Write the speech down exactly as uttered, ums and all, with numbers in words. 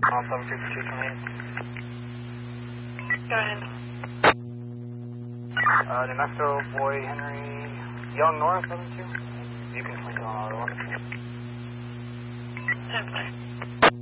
On seven two two two eight. Go ahead. Uh, New Mexico, Boy Henry, Young North, seven two. You can swing on auto one. ten five.